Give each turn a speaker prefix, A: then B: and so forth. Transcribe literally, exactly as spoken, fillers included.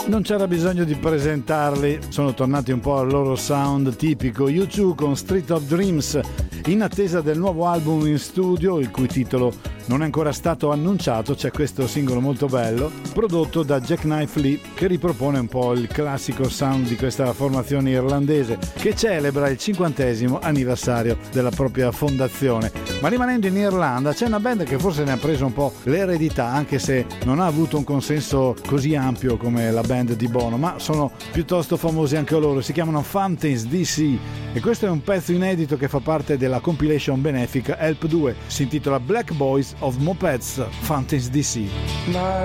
A: Non c'era bisogno di presentarli, sono tornati un po' al loro sound tipico. U due con Street of Dreams, in attesa del nuovo album in studio, il cui titolo non è ancora stato annunciato. C'è questo singolo molto bello, prodotto da Jackknife Lee, che ripropone un po' il classico sound di questa formazione irlandese, che celebra il cinquantesimo anniversario della propria fondazione. Ma rimanendo in Irlanda, c'è una band che forse ne ha preso un po' l'eredità, anche se non ha avuto un consenso così ampio come la band di Bono, ma sono piuttosto famosi anche loro. Si chiamano Fountains D C e questo è un pezzo inedito che fa parte della compilation benefica Help due, si intitola Black Boys of Mopeds, Fountains D C.
B: My